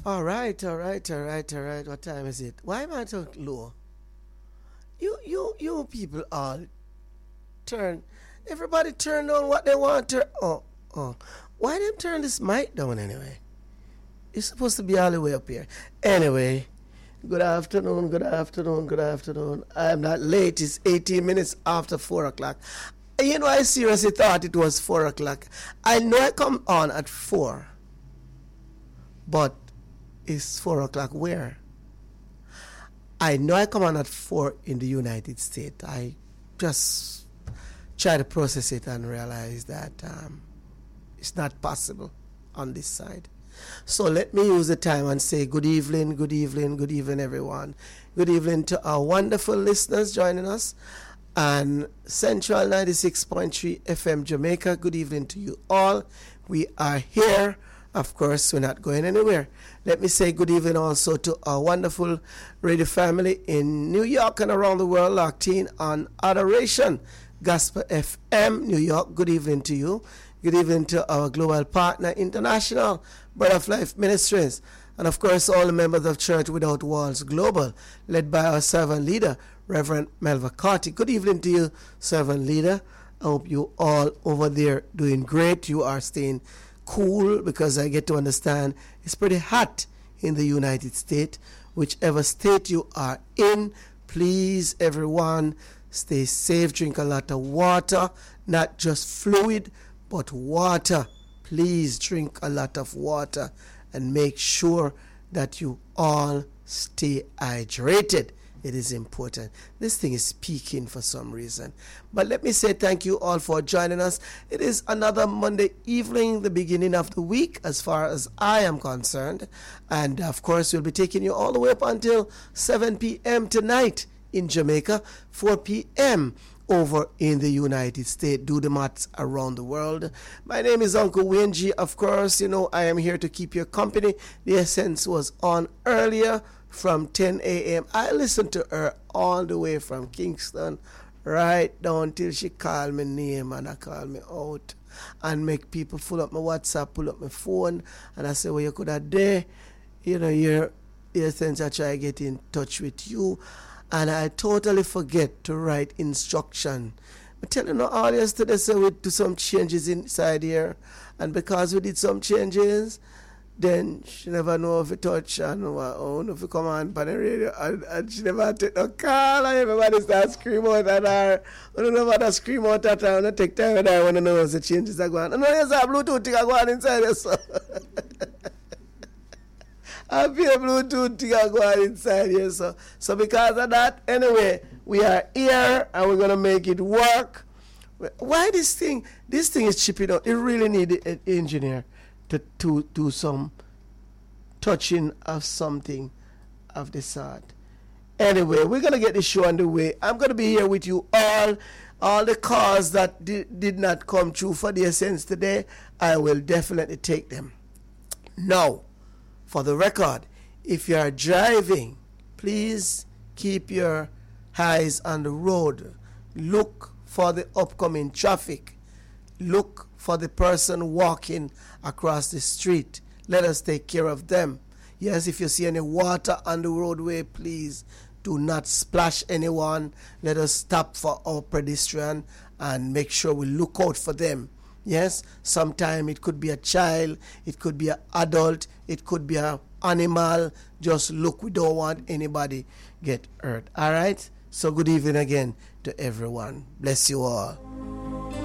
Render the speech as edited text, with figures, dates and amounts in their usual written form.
All right, all right, all right, all right. What time is it? Why am I so low? You people all turn. Everybody turn on what they want to. Oh. Why them turn this mic down anyway? It's supposed to be all the way up here. Anyway, good afternoon, good afternoon, good afternoon. I am not late. It's 18 minutes after 4 o'clock. You know, I seriously thought it was 4 o'clock. I know I come on at 4, but it's 4 o'clock where? I know I come on at 4 in the United States. I just try to process it and realize that it's not possible on this side. So let me use the time and say good evening, good evening, good evening, everyone. Good evening to our wonderful listeners joining us on Central 96.3 FM Jamaica. Good evening to you all. We are here. Of course, we're not going anywhere. Let me say good evening also to our wonderful radio family in New York and around the world, locked in on Adoration Gospel FM, New York. Good evening to you. Good evening to our global partner, International Bread of Life Ministries. And of course, all the members of Church Without Walls Global, led by our servant leader, Reverend Melva Carty. Good evening to you, servant leader. I hope you all over there doing great. You are staying cool, because I get to understand it's pretty hot in the United States. Whichever state you are in, please, everyone, stay safe. Drink a lot of water, not just fluid, but water. Please drink a lot of water and make sure that you all stay hydrated. It is important. This thing is peaking for some reason. But let me say thank you all for joining us. It is another Monday evening, the beginning of the week, as far as I am concerned. And of course, we'll be taking you all the way up until 7 p.m. tonight in Jamaica, 4 p.m. over in the United States. Do the maths around the world. My name is Uncle Wayne G. Of course, you know, I am here to keep you company. The Essence was on earlier from 10 a.m. I listened to her all the way from Kingston right down till she called me name and I call me out and make people pull up my WhatsApp, pull up my phone, and I say, well, you could have there, you know, your Essence, I try to get in touch with you. And I totally forget to write instruction. I'm telling the audience today, so we do some changes inside here. And because we did some changes, then she never know if it touch and if it come on the radio. And she never take no call. And everybody start screaming out at her. I don't know what to scream out at her. I don't take time with her when I know the changes are going on. I know there's a Bluetooth thing going inside there, so. I feel Bluetooth thing going inside here. So because of that, anyway, we are here and we're going to make it work. Why this thing? This thing is chipping out. It really needs an engineer to do some touching of something of the sort. Anyway, we're going to get the show underway. I'm going to be here with you all. All the calls that did not come true for the Essence today, I will definitely take them. Now, for the record, if you are driving, please keep your eyes on the road. Look for the upcoming traffic. Look for the person walking across the street. Let us take care of them. Yes, if you see any water on the roadway, please do not splash anyone. Let us stop for our pedestrian and make sure we look out for them. Yes, sometimes it could be a child, it could be an adult, it could be an animal. Just look, we don't want anybody get hurt. All right? So good evening again to everyone. Bless you all.